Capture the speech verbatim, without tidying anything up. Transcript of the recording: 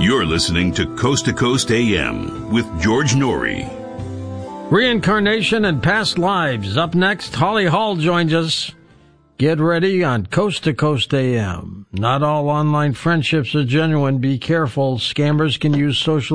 You're listening to Coast to Coast A M with George Norrie. Reincarnation and past lives. Up next, Holly Hall joins us. Get ready on Coast to Coast A M. Not all online friendships are genuine. Be careful. Scammers can use social